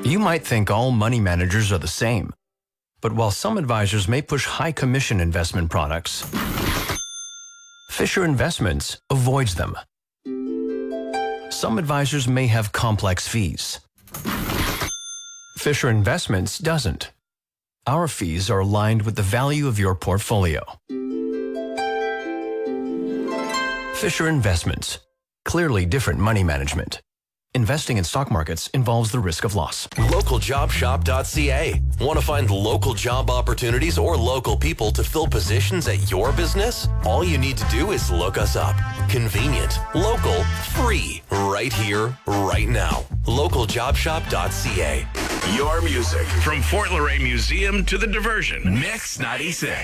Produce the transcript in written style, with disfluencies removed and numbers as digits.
You might think all money managers are the same, but while some advisors may push high commission investment products, Fisher Investments avoids them. Some advisors may have complex fees. Fisher Investments doesn't. Our fees are aligned with the value of your portfolio. Fisher Investments. Clearly different money management. Investing in stock markets involves the risk of loss. LocalJobShop.ca. Want to find local job opportunities or local people to fill positions at your business? All you need to do is look us up. Convenient, local, free, right here, right now. LocalJobShop.ca. Your music from Fort Luray Museum to the Diversion. Mix 96.